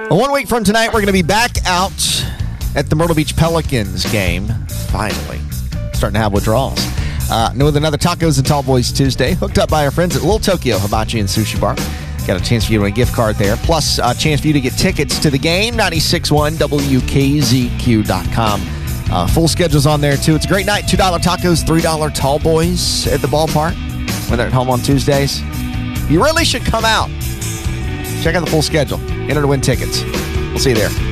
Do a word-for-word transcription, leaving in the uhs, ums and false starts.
Well, one week from tonight, we're going to be back out at the Myrtle Beach Pelicans game. Finally. Starting to have withdrawals. Uh, with another Tacos and Tall Boys Tuesday. Hooked up by our friends at Little Tokyo Hibachi and Sushi Bar. Got a chance for you to win a gift card there. Plus, a chance for you to get tickets to the game. ninety-six point one W K Z Q dot com. Uh, full schedule's on there, too. It's a great night. two dollar tacos, three dollar Tall Boys at the ballpark when they're at home on Tuesdays. You really should come out. Check out the full schedule. Enter to win tickets. We'll see you there.